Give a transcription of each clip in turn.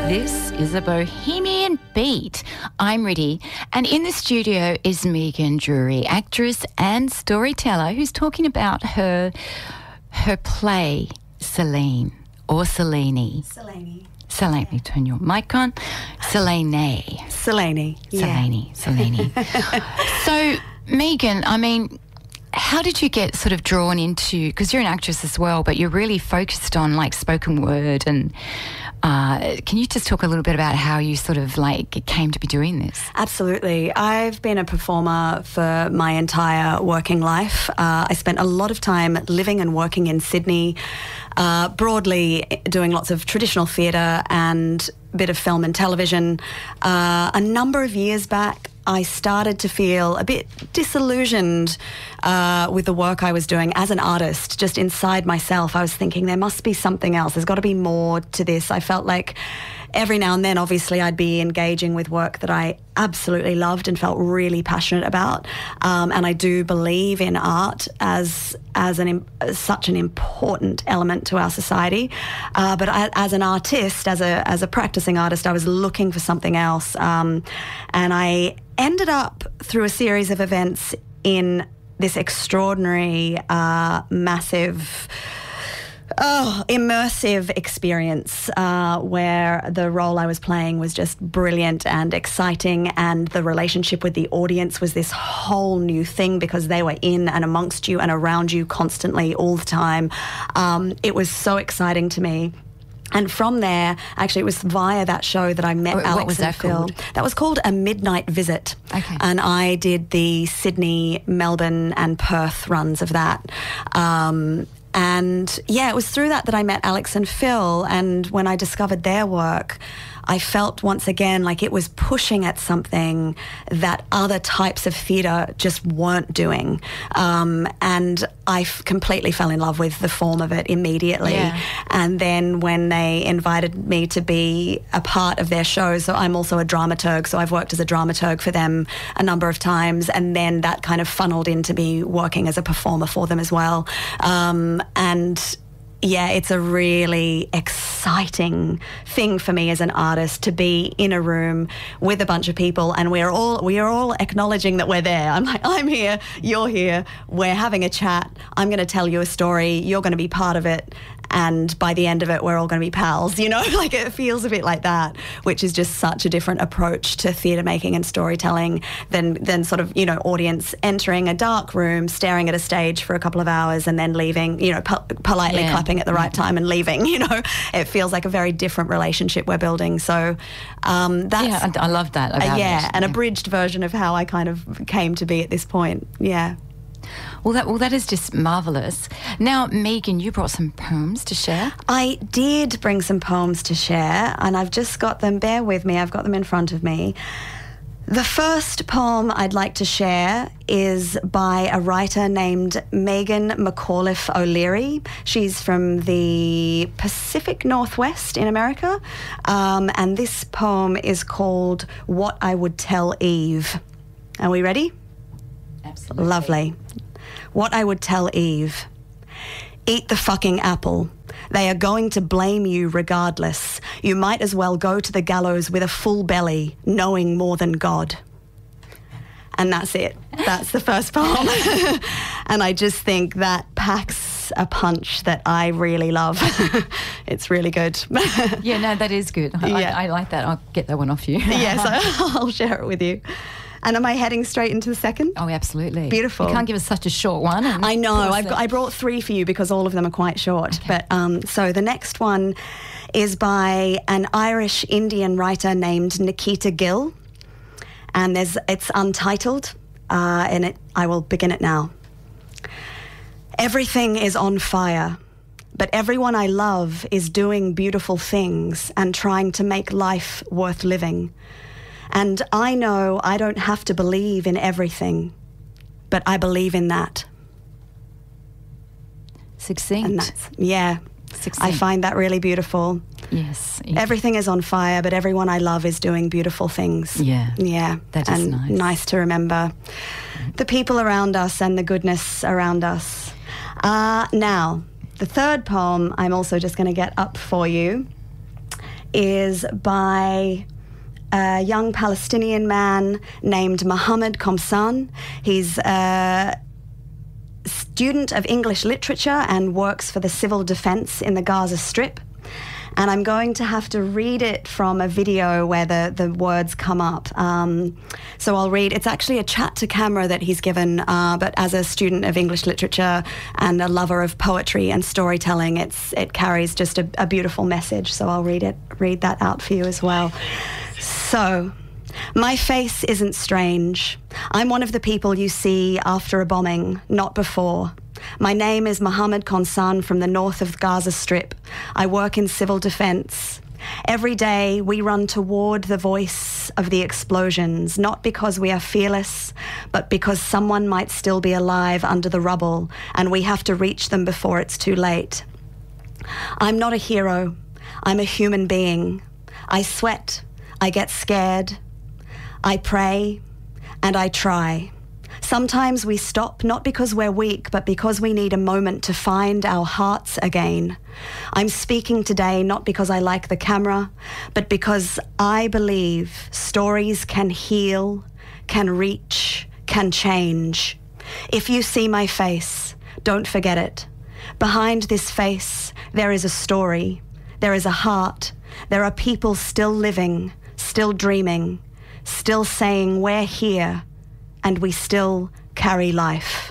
This is a Bohemian Beat. I'm Riddy, and in the studio is Megan Drury, actress and storyteller, who's talking about her play, Selene, or Selene. Selene, turn your mic on. Selene. Yeah. Selene. So, Megan, I mean, how did you get sort of drawn into, because you're an actress as well, but you're really focused on like spoken word, and can you just talk a little bit about how you sort of like came to be doing this? Absolutely. I've been a performer for my entire working life. I spent a lot of time living and working in Sydney, broadly doing lots of traditional theatre and a bit of film and television. A number of years back, I started to feel a bit disillusioned with the work I was doing as an artist. Just inside myself, I was thinking there must be something else. There's got to be more to this. I felt like every now and then, obviously, I'd be engaging with work that I absolutely loved and felt really passionate about. And I do believe in art as such an important element to our society. But as an artist, as a practicing artist, I was looking for something else. And I ended up through a series of events in this extraordinary, massive, immersive experience where the role I was playing was just brilliant and exciting, and the relationship with the audience was this whole new thing because they were in and amongst you and around you constantly all the time. It was so exciting to me. And from there, actually, it was via that show that I met Alex what was that and Phil. called? That was called A Midnight Visit. Okay. And I did the Sydney, Melbourne and Perth runs of that. And yeah, it was through that I met Alex and Phil. And when I discovered their work, I felt once again like it was pushing at something that other types of theatre just weren't doing. And I completely fell in love with the form of it immediately. Yeah. And then when they invited me to be a part of their show, so I'm also a dramaturg, so I've worked as a dramaturg for them a number of times, and then that kind of funneled into me working as a performer for them as well. And yeah, it's a really exciting thing for me as an artist to be in a room with a bunch of people, and we are all acknowledging that we're there. I'm like, I'm here, you're here, we're having a chat, I'm going to tell you a story, you're going to be part of it, and by the end of it, we're all going to be pals, you know? Like, it feels a bit like that, which is just such a different approach to theatre making and storytelling than sort of, you know, audience entering a dark room, staring at a stage for a couple of hours and then leaving, you know, politely clapping at the right time and leaving, you know? It feels like a very different relationship we're building. So that's... Yeah, I love that about it. An abridged version of how I kind of came to be at this point. Yeah. Well, that is just marvellous. Now, Megan, you brought some poems to share. I did bring some poems to share, and I've just got them. Bear with me. I've got them in front of me. The first poem I'd like to share is by a writer named Megan McAuliffe O'Leary. She's from the Pacific Northwest in America, and this poem is called What I Would Tell Eve. Are we ready? Absolutely. Lovely. What I would tell Eve. Eat the fucking apple. They are going to blame you regardless. You might as well go to the gallows with a full belly, knowing more than God. And that's it. That's the first poem. And I just think that packs a punch that I really love. It's really good. Yeah, no, that is good. I like that. I'll get that one off you. Yes, I'll share it with you. And am I heading straight into the second? Oh, absolutely. Beautiful. You can't give us such a short one. I know. I brought three for you because all of them are quite short. Okay. But so the next one is by an Irish Indian writer named Nikita Gill, and it's untitled, and I will begin it now. Everything is on fire, but everyone I love is doing beautiful things and trying to make life worth living. And I know I don't have to believe in everything, but I believe in that. Succinct. And that's, succinct. I find that really beautiful. Yes. Everything is on fire, but everyone I love is doing beautiful things. Yeah. Yeah. That is and nice. Nice to remember the people around us and the goodness around us. Now, the third poem I'm also just going to get up for you is by a young Palestinian man named Mohammed Komsan. He's a student of English literature and works for the civil defense in the Gaza Strip. And I'm going to have to read it from a video where the words come up. So I'll read. It's actually a chat to camera that he's given, but as a student of English literature and a lover of poetry and storytelling, it carries just a beautiful message. So I'll read that out for you as well. So, my face isn't strange. I'm one of the people you see after a bombing, not before. My name is Mohammed Komsan from the north of the Gaza Strip. I work in civil defense. Every day we run toward the voice of the explosions, not because we are fearless, but because someone might still be alive under the rubble and we have to reach them before it's too late. I'm not a hero. I'm a human being. I sweat. I get scared. I pray. And I try. Sometimes we stop, not because we're weak, but because we need a moment to find our hearts again. I'm speaking today not because I like the camera, but because I believe stories can heal, can reach, can change. If you see my face, don't forget it. Behind this face, there is a story. There is a heart. There are people still living, still dreaming, still saying we're here, and we still carry life.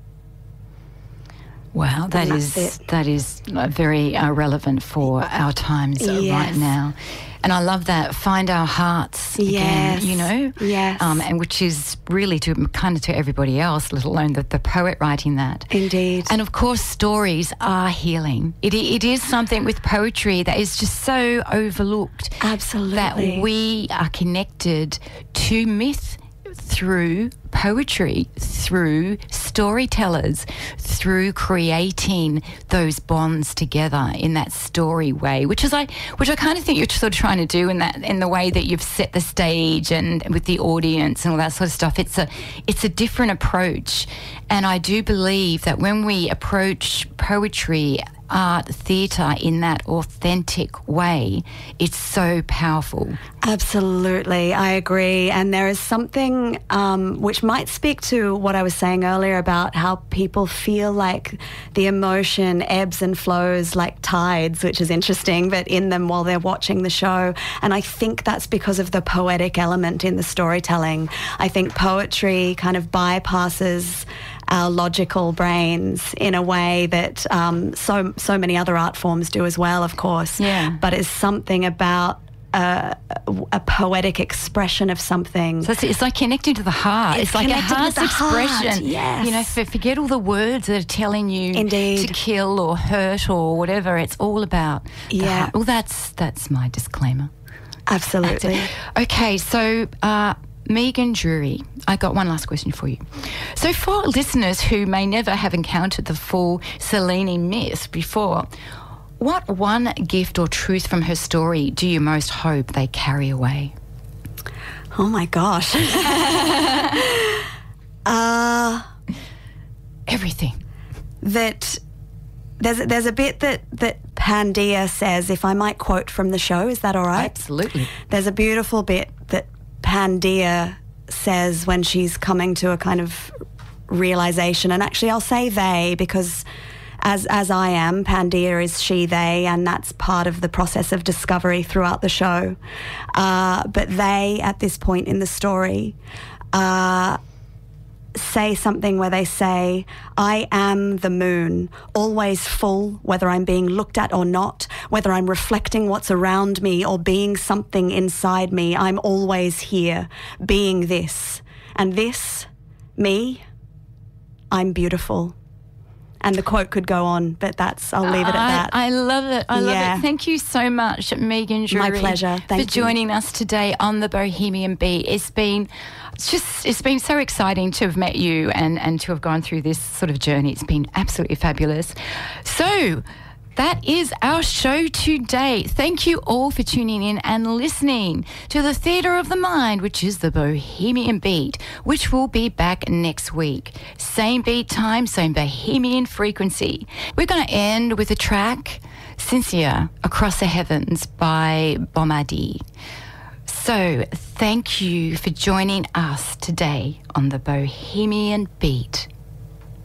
Wow, that is very relevant for our times right now. And I love that. Find our hearts again, you know? Yes. And which is really to everybody else, let alone the poet writing that. Indeed. And of course, stories are healing. It is something with poetry that is just so overlooked. Absolutely. That we are connected to myth through poetry, through storytellers, through creating those bonds together in that story way, which I kind of think you're sort of trying to do in the way that you've set the stage and with the audience and all that sort of stuff. It's a different approach, and I do believe that when we approach poetry, art, theatre in that authentic way, it's so powerful. Absolutely, I agree. And there is something which might speak to what I was saying earlier about how people feel like the emotion ebbs and flows like tides, which is interesting, but in them while they're watching the show. And I think that's because of the poetic element in the storytelling. I think poetry kind of bypasses our logical brains in a way that so many other art forms do as well, of course. Yeah. But it's something about a poetic expression of something. So it's like connecting to the heart. It's like a heart's expression. Yes. You know, forget all the words that are telling you Indeed. to kill or hurt or whatever. It's all about the heart. Well, that's my disclaimer. Absolutely. Okay, so Megan Drury, I got one last question for you. So for listeners who may never have encountered the full Selene myth before, what one gift or truth from her story do you most hope they carry away? Oh my gosh. Everything. That there's a bit that Pandia says, if I might quote from the show, is that all right? Absolutely. There's a beautiful bit that Pandia says when she's coming to a kind of realisation, and actually I'll say they because as I am, Pandia is she, they, and that's part of the process of discovery throughout the show. But they, at this point in the story, say something where they say, I am the moon, always full, whether I'm being looked at or not, whether I'm reflecting what's around me or being something inside me, I'm always here, being this. And this, me, I'm beautiful. And the quote could go on, but I'll leave it at that. I love it. I love it. Thank you so much, Megan Drury. My pleasure. Thank you for joining us today on the Bohemian Beat. It's been so exciting to have met you and to have gone through this sort of journey. It's been absolutely fabulous. So that is our show today. Thank you all for tuning in and listening to the Theatre of the Mind, which is the Bohemian Beat, which will be back next week. Same beat time, same Bohemian frequency. We're going to end with a track Cynthia, Across the Heavens by Bomadi. So thank you for joining us today on the Bohemian Beat.